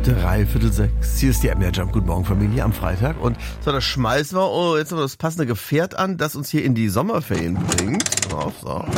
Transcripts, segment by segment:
5:45. Hier ist die MDR Jump. Guten Morgen, Familie, am Freitag. Und so, da schmeißen wir jetzt noch das passende Gefährt an, das uns hier in die Sommerferien bringt. So. Und?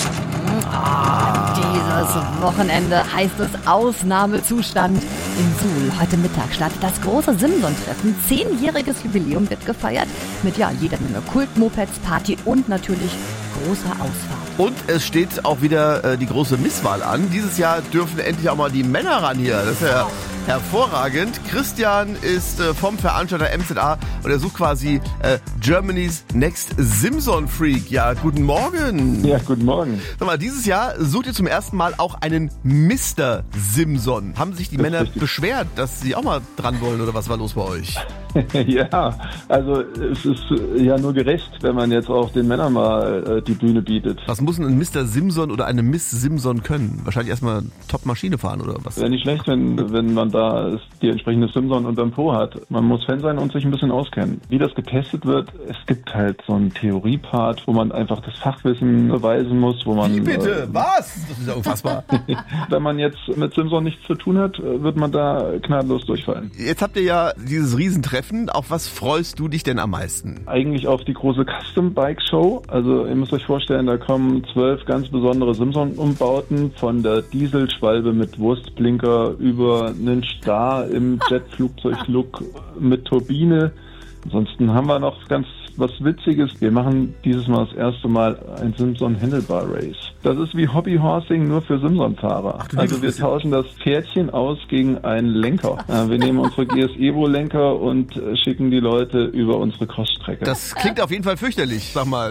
Dieses Wochenende heißt es Ausnahmezustand in Suhl. Heute Mittag startet das große Simson-Treffen. 10-jähriges Jubiläum wird gefeiert mit jeder Menge Kult-Mopeds, Party und natürlich großer Ausfahrt. Und es steht auch wieder die große Misswahl an. Dieses Jahr dürfen endlich auch mal die Männer ran hier. Das ist ja hervorragend. Christian ist vom Veranstalter MZA und er sucht quasi Germany's Next Simson Freak. Ja, guten Morgen. Ja, guten Morgen. Sag mal, dieses Jahr sucht ihr zum ersten Mal auch einen Mr. Simson. Haben sich die Männer beschwert, dass sie auch mal dran wollen oder was war los bei euch? Ja, also es ist ja nur gerecht, wenn man jetzt auch den Männern mal die Bühne bietet. Was muss ein Mr. Simson oder eine Miss Simson können? Wahrscheinlich erstmal Top-Maschine fahren oder was? Wäre nicht schlecht, wenn man da die entsprechende Simson unterm Po hat. Man muss Fan sein und sich ein bisschen auskennen. Wie das getestet wird, es gibt halt so einen Theoriepart, wo man einfach das Fachwissen beweisen muss, wo man... Wie bitte? Was? Das ist ja unfassbar. Wenn man jetzt mit Simson nichts zu tun hat, wird man da gnadenlos durchfallen. Jetzt habt ihr ja dieses Riesentreffen. Auf was freust du dich denn am meisten? Eigentlich auf die große Custom Bike Show. Also ihr müsst euch vorstellen, da kommen 12 ganz besondere Simson-Umbauten von der Dieselschwalbe mit Wurstblinker über einen Star im Jetflugzeug-Look mit Turbine. Ansonsten haben wir noch ganz was Witziges. Wir machen dieses Mal das erste Mal ein Simson Handlebar Race. Das ist wie Hobbyhorsing nur für Simson-Fahrer. Also wir tauschen das Pferdchen aus gegen einen Lenker. Wir nehmen unsere GS Evo Lenker und schicken die Leute über unsere Crossstrecke. Das klingt auf jeden Fall fürchterlich, sag mal.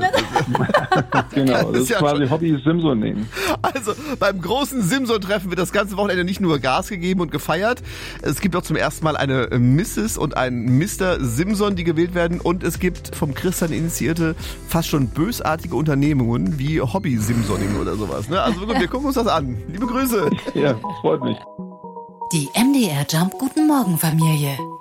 Genau, das ist ja quasi Hobby-Simsoning. Also beim großen Simson-Treffen wird das ganze Wochenende nicht nur Gas gegeben und gefeiert. Es gibt auch zum ersten Mal eine Mrs. und einen Mr. Simson, die gewählt werden. Und es gibt vom Christian initiierte, fast schon bösartige Unternehmungen wie Hobby-Simsoning oder sowas. Ne? Also gut, wir gucken uns das an. Liebe Grüße. Ja, freut mich. Die MDR Jump Guten Morgen Familie.